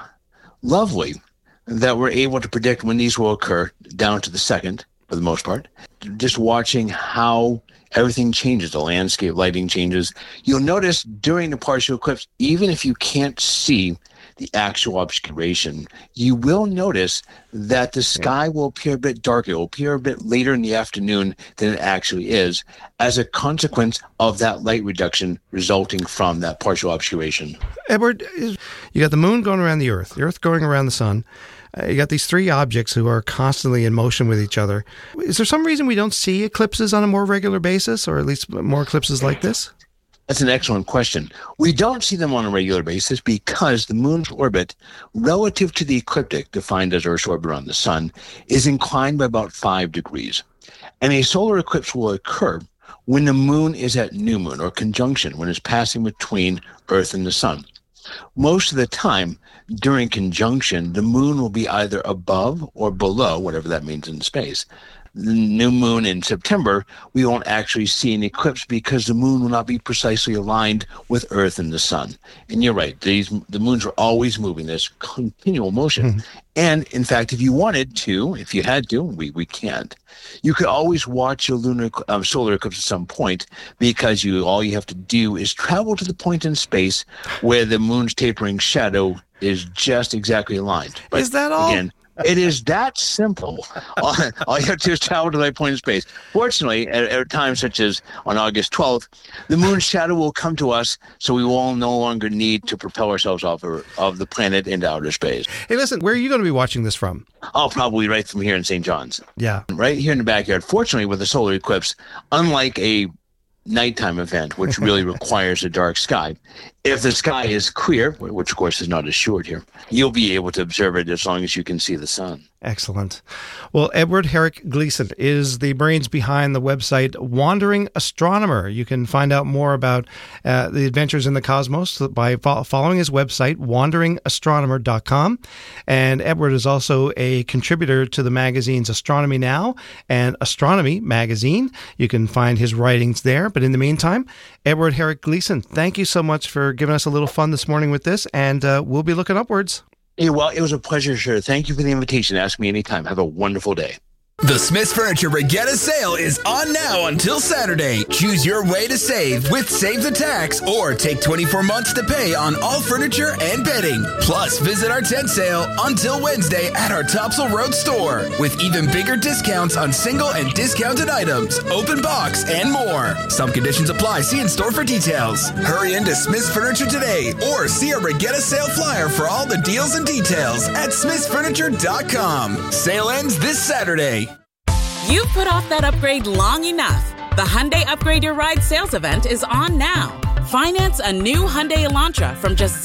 lovely that we're able to predict when these will occur down to the second, for the most part. Just watching how everything changes, the landscape, lighting changes. You'll notice during the partial eclipse, even if you can't see the actual obscuration, you will notice that the sky will appear a bit darker. It will appear a bit later in the afternoon than it actually is as a consequence of that light reduction resulting from that partial obscuration. Edward, you got the moon going around the Earth going around the sun. You got these three objects who are constantly in motion with each other. Is there some reason we don't see eclipses on a more regular basis, or at least more eclipses like this? That's an excellent question. We don't see them on a regular basis because the moon's orbit, relative to the ecliptic, defined as Earth's orbit around the sun, is inclined by about 5 degrees. And a solar eclipse will occur when the moon is at new moon, or conjunction, when it's passing between Earth and the sun. Most of the time, during conjunction, the moon will be either above or below, whatever that means in space. The new moon in September, we won't actually see an eclipse because the moon will not be precisely aligned with Earth and the sun. And you're right, the moons are always moving, this continual motion. Mm-hmm. And in fact, if you wanted to, if you had to, we can't, you could always watch a solar eclipse at some point because all you have to do is travel to the point in space where the moon's tapering shadow is just exactly aligned. But is that all? Again, it is that simple. All you have to do is travel to that point in space. Fortunately, at times such as on August 12th, the moon's shadow will come to us, so we will no longer need to propel ourselves off of the planet into outer space. Hey, listen, where are you going to be watching this from? Oh, probably right from here in St. John's. Yeah. Right here in the backyard. Fortunately, with a solar eclipse, unlike a nighttime event, which really requires a dark sky, if the sky is clear, which of course is not assured here, you'll be able to observe it as long as you can see the sun. Excellent. Well, Edward Herrick Gleason is the brains behind the website Wandering Astronomer. You can find out more about the adventures in the cosmos by following his website, wanderingastronomer.com. And Edward is also a contributor to the magazines Astronomy Now and Astronomy Magazine. You can find his writings there. But in the meantime, Edward Herrick Gleason, thank you so much for giving us a little fun this morning with this, and we'll be looking upwards. Hey, well, it was a pleasure, sir. Thank you for the invitation. Ask me anytime. Have a wonderful day. The Smith's Furniture Regatta Sale is on now until Saturday. Choose your way to save with Save the Tax or take 24 months to pay on all furniture and bedding. Plus, visit our tent sale until Wednesday at our Topsail Road store with even bigger discounts on single and discounted items, open box, and more. Some conditions apply. See in store for details. Hurry into Smith's Furniture today or see a Regatta Sale flyer for all the deals and details at smithsfurniture.com. Sale ends this Saturday. You've put off that upgrade long enough. The Hyundai Upgrade Your Ride sales event is on now. Finance a new Hyundai Elantra from just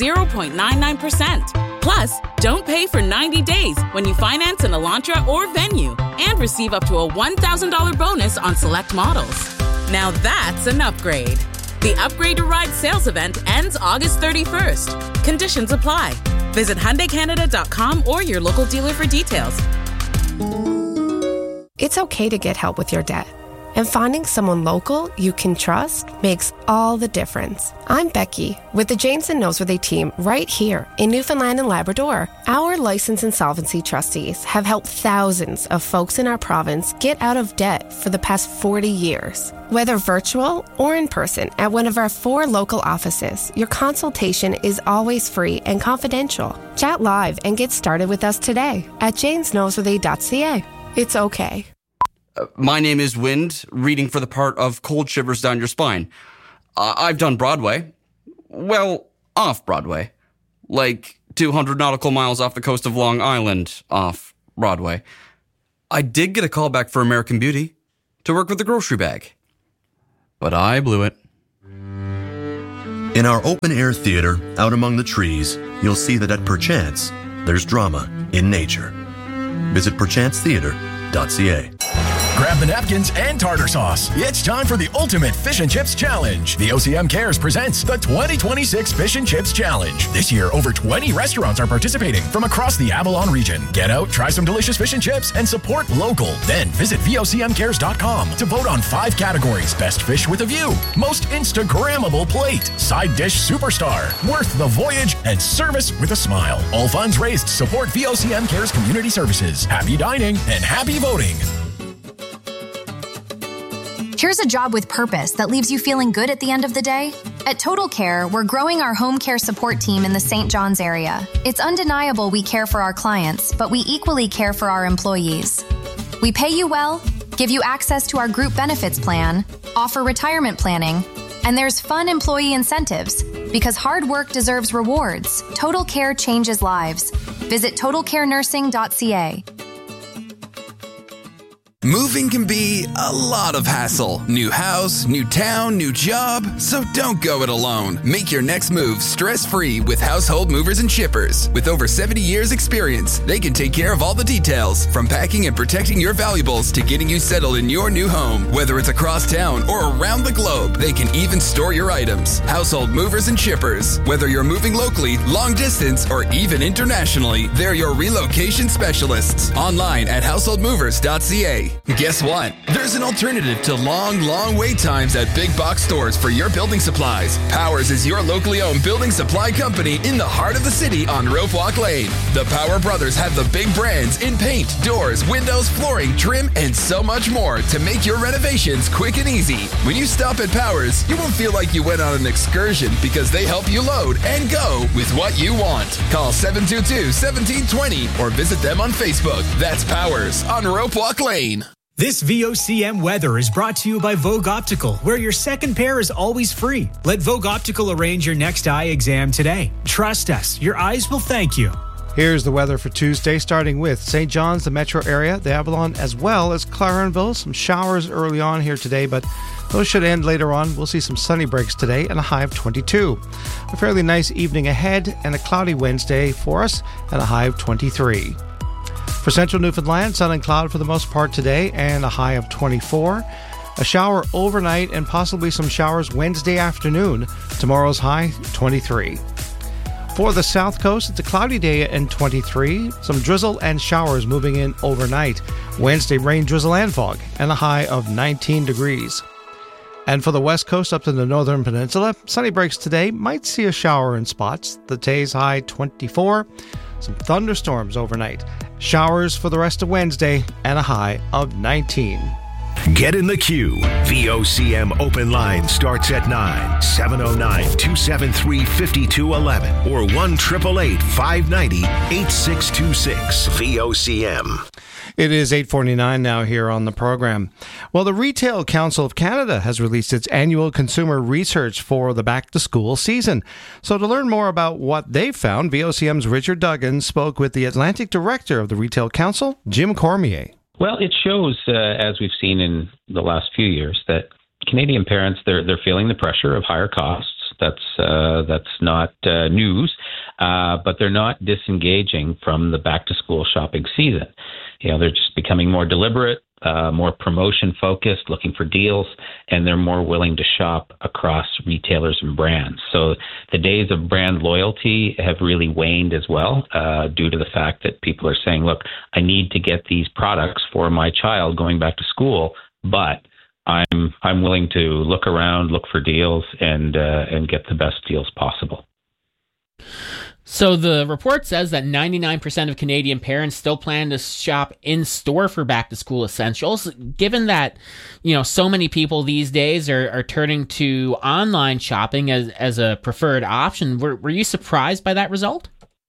0.99%. Plus, don't pay for 90 days when you finance an Elantra or Venue and receive up to a $1,000 bonus on select models. Now that's an upgrade. The Upgrade Your Ride sales event ends August 31st. Conditions apply. Visit HyundaiCanada.com or your local dealer for details. It's okay to get help with your debt. And finding someone local you can trust makes all the difference. I'm Becky with the Janes and Noseworthy team right here in Newfoundland and Labrador. Our license insolvency trustees have helped thousands of folks in our province get out of debt for the past 40 years. Whether virtual or in person at one of our 4 local offices, your consultation is always free and confidential. Chat live and get started with us today at janesnoseworthy.ca. It's okay. My name is Wind, reading for the part of Cold Shivers Down Your Spine. I've done Broadway. Well, off Broadway. Like 200 nautical miles off the coast of Long Island, off Broadway. I did get a call back for American Beauty to work with the grocery bag. But I blew it. In our open-air theater, out among the trees, you'll see that at Perchance, there's drama in nature. Visit perchancetheater.ca. Grab the napkins and tartar sauce. It's time for the ultimate fish and chips challenge. The OCM Cares presents the 2026 Fish and Chips Challenge. This year, over 20 restaurants are participating from across the Avalon region. Get out, try some delicious fish and chips, and support local. Then visit VOCMcares.com to vote on 5 categories: Best Fish with a View, Most Instagrammable Plate, Side Dish Superstar, Worth the Voyage, and Service with a Smile. All funds raised support VOCM Cares Community Services. Happy dining and happy voting. Here's a job with purpose that leaves you feeling good at the end of the day. At Total Care, we're growing our home care support team in the St. John's area. It's undeniable we care for our clients, but we equally care for our employees. We pay you well, give you access to our group benefits plan, offer retirement planning, and there's fun employee incentives. Because hard work deserves rewards, Total Care changes lives. Visit totalcarenursing.ca. Moving can be a lot of hassle. New house, new town, new job. So don't go it alone. Make your next move stress-free with Household Movers and Shippers. With over 70 years experience, they can take care of all the details, from packing and protecting your valuables to getting you settled in your new home. Whether it's across town or around the globe, they can even store your items. Household Movers and Shippers. Whether you're moving locally, long distance, or even internationally, they're your relocation specialists. Online at householdmovers.ca. Guess what? There's an alternative to long wait times at big box stores for your building supplies. Powers is your locally owned building supply company in the heart of the city on Rope Walk Lane. The Power Brothers have the big brands in paint, doors, windows, flooring, trim, and so much more to make your renovations quick and easy. When you stop at Powers, you won't feel like you went on an excursion because they help you load and go with what you want. Call 722-1720 or visit them on Facebook. That's Powers on Rope Walk Lane. This VOCM weather is brought to you by Vogue Optical, where your second pair is always free. Let Vogue Optical arrange your next eye exam today. Trust us, your eyes will thank you. Here's the weather for Tuesday, starting with St. John's, the metro area, the Avalon, as well as Clarenville. Some showers early on here today, but those should end later on. We'll see some sunny breaks today and a high of 22. A fairly nice evening ahead and a cloudy Wednesday for us and a high of 23. For central Newfoundland, sun and cloud for the most part today and a high of 24. A shower overnight and possibly some showers Wednesday afternoon. Tomorrow's high, 23. For the south coast, it's a cloudy day and 23. Some drizzle and showers moving in overnight. Wednesday, rain, drizzle, and fog, and a high of 19 degrees. And for the west coast up to the northern peninsula, sunny breaks today. Might see a shower in spots. The day's high, 24. Some thunderstorms overnight. Showers for the rest of Wednesday and a high of 19. Get in the queue. VOCM open line starts at 9. 709-273-5211 or 1-888-590-8626. VOCM. It is 8:49 now here on the program. Well, the Retail Council of Canada has released its annual consumer research for the back-to-school season. So to learn more about what they've found, VOCM's Richard Duggan spoke with the Atlantic Director of the Retail Council, Jim Cormier. Well, it shows, as we've seen in the last few years, that Canadian parents, they're feeling the pressure of higher costs. That's not news, but they're not disengaging from the back-to-school shopping season. They're just becoming more deliberate, more promotion-focused, looking for deals, and they're more willing to shop across retailers and brands. So the days of brand loyalty have really waned as well, due to the fact that people are saying, look, I need to get these products for my child going back to school, but I'm willing to look around, look for deals, and get the best deals possible. So the report says that 99% of Canadian parents still plan to shop in store for back-to-school essentials. Given that, so many people these days are turning to online shopping as a preferred option, were you surprised by that result?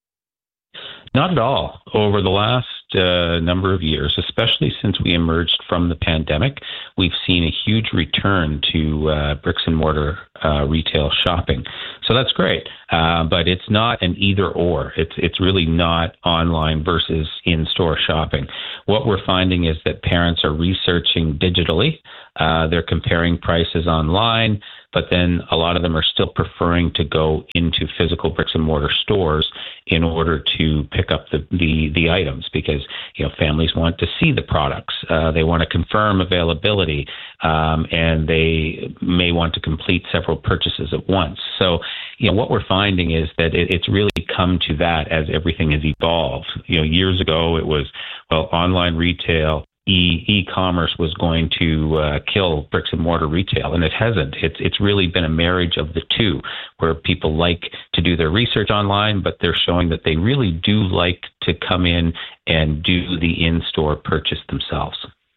Not at all. Over the last number of years, especially since we emerged from the pandemic, we've seen a huge return to bricks and mortar retail shopping. So that's great, but it's not an either or. It's really not online versus in-store shopping. What we're finding is that parents are researching digitally. They're comparing prices online, but then a lot of them are still preferring to go into physical bricks and mortar stores in order to pick up the items, because families want to see the products. They want to confirm availability, and they may want to complete several purchases at once. So, what we're finding is that it's really come to that as everything has evolved. Years ago it was, online retail, e-commerce was going to kill bricks and mortar retail, and it hasn't. It's really been a marriage of the two, where people like to do their research online, but they're showing that they really do like to come in and do the in-store purchase themselves.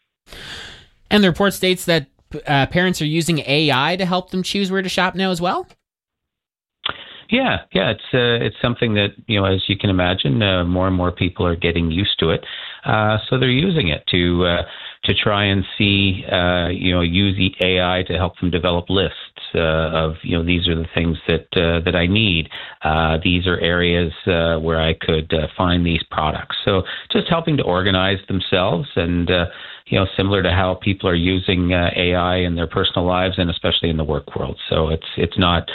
And the report states that parents are using AI to help them choose where to shop now as well? Yeah, it's something that, as you can imagine, more and more people are getting used to it. So they're using it to try and see, use the AI to help them develop lists of, these are the things that I need. These are areas where I could find these products. So just helping to organize themselves, and similar to how people are using AI in their personal lives, and especially in the work world. So it's not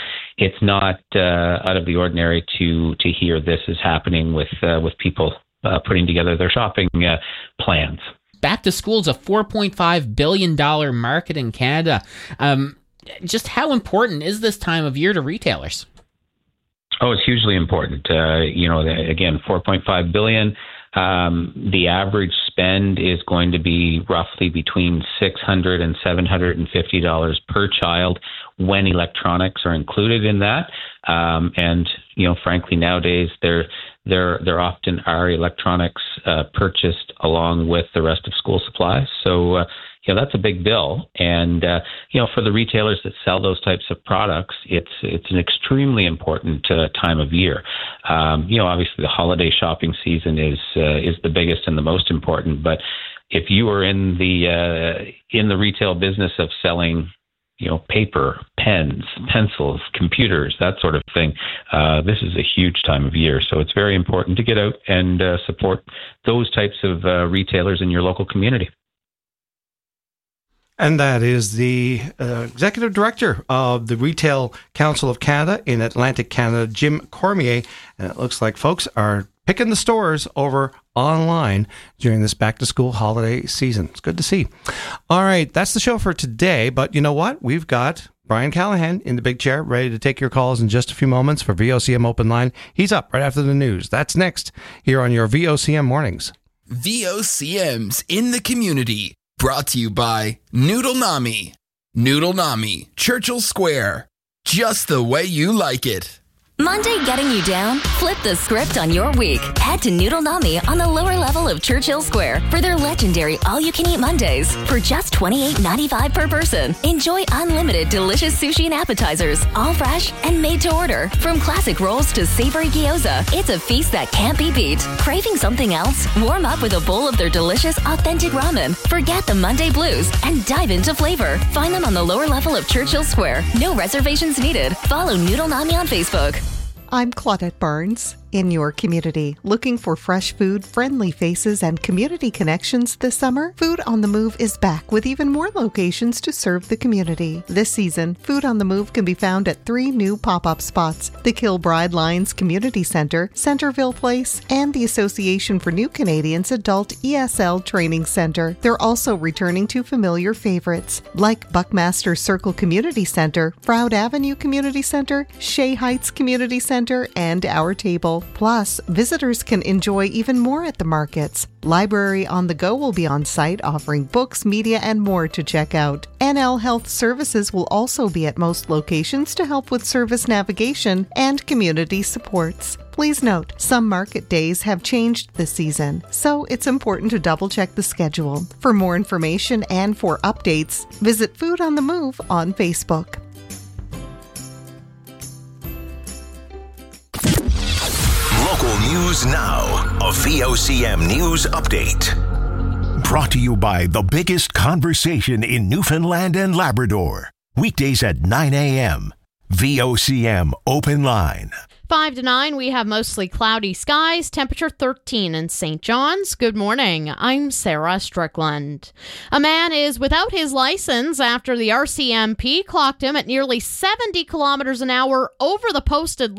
out of the ordinary to hear this is happening with people putting together their shopping plans. Back to school is a $4.5 billion market in Canada. Just how important is this time of year to retailers? Oh, it's hugely important. Again, $4.5 billion. The average spend is going to be roughly between $600 and $750 per child when electronics are included in that. And frankly, nowadays there often are electronics purchased along with the rest of school supplies. So that's a big bill. And for the retailers that sell those types of products, it's an extremely important time of year. Obviously the holiday shopping season is the biggest and the most important. But if you are in the retail business of selling paper, pens, pencils, computers, that sort of thing, this is a huge time of year. So it's very important to get out and support those types of retailers in your local community. And that is the Executive Director of the Retail Council of Canada in Atlantic Canada, Jim Cormier. And it looks like folks are picking the stores over online during this back-to-school holiday season. It's good to see. All right, that's the show for today. But you know what? We've got Brian Callahan in the big chair, ready to take your calls in just a few moments for VOCM Open Line. He's up right after the news. That's next here on your VOCM Mornings. VOCM's in the community. Brought to you by Noodle Nami. Noodle Nami, Churchill Square. Just the way you like it. Monday getting you down? Flip the script on your week. Head to Noodle Nami on the lower level of Churchill Square for their legendary all-you-can-eat Mondays for just $28.95 per person. Enjoy unlimited delicious sushi and appetizers, all fresh and made to order. From classic rolls to savory gyoza, it's a feast that can't be beat. Craving something else? Warm up with a bowl of their delicious, authentic ramen. Forget the Monday blues and dive into flavor. Find them on the lower level of Churchill Square. No reservations needed. Follow Noodle Nami on Facebook. I'm Claudette Barnes. In your community, looking for fresh food, friendly faces, and community connections this summer? Food on the Move is back with even more locations to serve the community. This season, Food on the Move can be found at 3 new pop-up spots: the Kilbride Lions Community Center, Centerville Place, and the Association for New Canadians Adult ESL Training Center. They're also returning to familiar favorites like Buckmaster Circle Community Center, Froude Avenue Community Center, Shea Heights Community Center, and Our Table. available. Plus, visitors can enjoy even more at the markets. Library on the Go will be on site, offering books, media, and more to check out. NL Health Services will also be at most locations to help with service navigation and community supports. Please note, some market days have changed this season, so it's important to double-check the schedule. For more information and for updates, visit Food on the Move on Facebook. Local news now. A VOCM news update. Brought to you by the biggest conversation in Newfoundland and Labrador. Weekdays at 9 a.m. VOCM Open Line. 5 to 9, we have mostly cloudy skies, temperature 13 in St. John's. Good morning, I'm Sarah Strickland. A man is without his license after the RCMP clocked him at nearly 70 kilometers an hour over the posted